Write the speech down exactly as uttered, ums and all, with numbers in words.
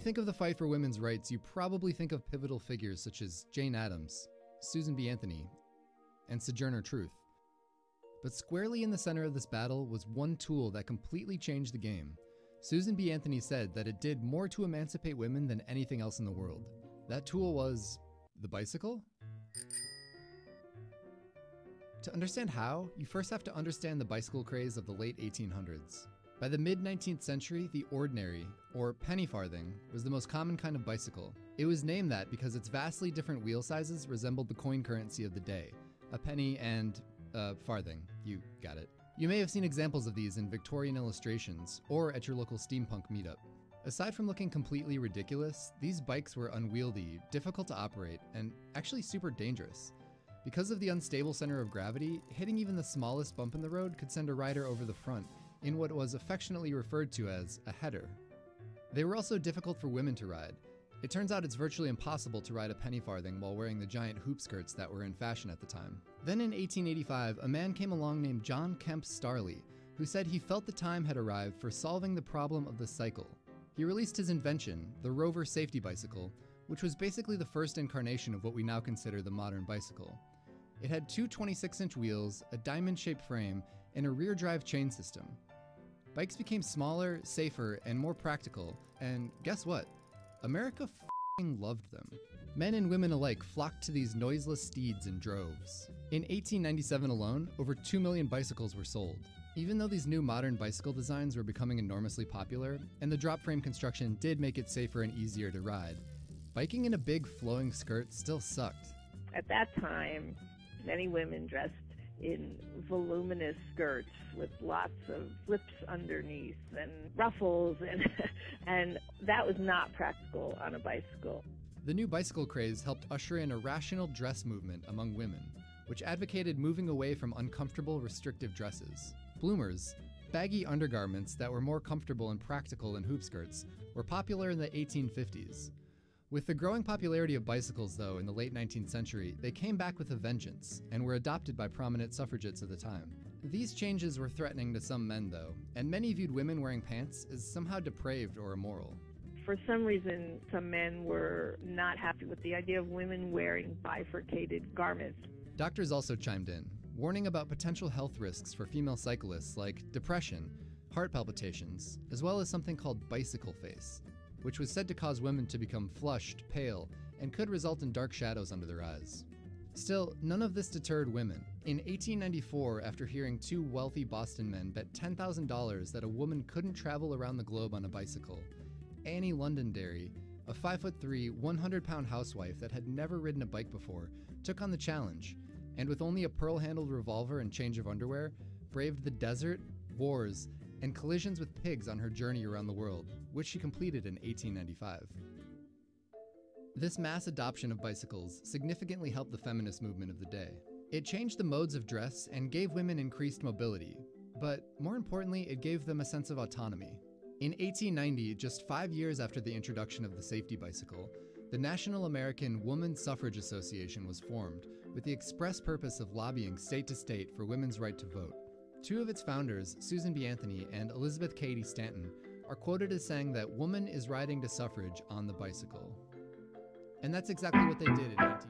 you think of the fight for women's rights, you probably think of pivotal figures such as Jane Addams, Susan B. Anthony, and Sojourner Truth. But squarely in the center of this battle was one tool that completely changed the game. Susan B. Anthony said that it did more to emancipate women than anything else in the world. That tool was the bicycle? To understand how, you first have to understand the bicycle craze of the late eighteen hundreds. By the mid-nineteenth century, the ordinary, or penny farthing, was the most common kind of bicycle. It was named that because its vastly different wheel sizes resembled the coin currency of the day, a penny and a farthing. You got it. You may have seen examples of these in Victorian illustrations, or at your local steampunk meetup. Aside from looking completely ridiculous, these bikes were unwieldy, difficult to operate, and actually super dangerous. Because of the unstable center of gravity, hitting even the smallest bump in the road could send a rider over the front, in what was affectionately referred to as a header. They were also difficult for women to ride. It turns out it's virtually impossible to ride a penny farthing while wearing the giant hoop skirts that were in fashion at the time. Then in eighteen eighty-five, a man came along named John Kemp Starley, who said he felt the time had arrived for solving the problem of the cycle. He released his invention, the Rover Safety Bicycle, which was basically the first incarnation of what we now consider the modern bicycle. It had two twenty-six inch wheels, a diamond-shaped frame, and a rear-drive chain system. Bikes became smaller, safer, and more practical, and guess what? America f***ing loved them. Men and women alike flocked to these noiseless steeds in droves. In eighteen ninety-seven alone, over two million bicycles were sold. Even though these new modern bicycle designs were becoming enormously popular, and the drop frame construction did make it safer and easier to ride, biking in a big flowing skirt still sucked. At that time, many women dressed in voluminous skirts with lots of flips underneath and ruffles, and and that was not practical on a bicycle. The new bicycle craze helped usher in a rational dress movement among women, which advocated moving away from uncomfortable, restrictive dresses. Bloomers, baggy undergarments that were more comfortable and practical than hoop skirts, were popular in the eighteen fifties. With the growing popularity of bicycles, though, in the late nineteenth century, they came back with a vengeance, and were adopted by prominent suffragettes of the time. These changes were threatening to some men, though, and many viewed women wearing pants as somehow depraved or immoral. For some reason, some men were not happy with the idea of women wearing bifurcated garments. Doctors also chimed in, warning about potential health risks for female cyclists like depression, heart palpitations, as well as something called bicycle face, which was said to cause women to become flushed, pale, and could result in dark shadows under their eyes. Still, none of this deterred women. In eighteen ninety-four, after hearing two wealthy Boston men bet ten thousand dollars that a woman couldn't travel around the globe on a bicycle, Annie Londonderry, a five foot three, one hundred pound housewife that had never ridden a bike before, took on the challenge, and with only a pearl-handled revolver and change of underwear, braved the desert, wars, and collisions with pigs on her journey around the world, which she completed in eighteen ninety-five. This mass adoption of bicycles significantly helped the feminist movement of the day. It changed the modes of dress and gave women increased mobility, but more importantly, it gave them a sense of autonomy. In eighteen ninety, just five years after the introduction of the safety bicycle, the National American Woman Suffrage Association was formed with the express purpose of lobbying state to state for women's right to vote. Two of its founders, Susan B. Anthony and Elizabeth Cady Stanton, are quoted as saying that woman is riding to suffrage on the bicycle. And that's exactly what they did in nineteen